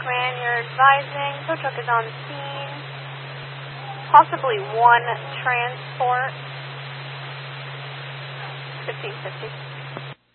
Command, you're advising. Tow truck is on scene. Possibly one transport. 1550.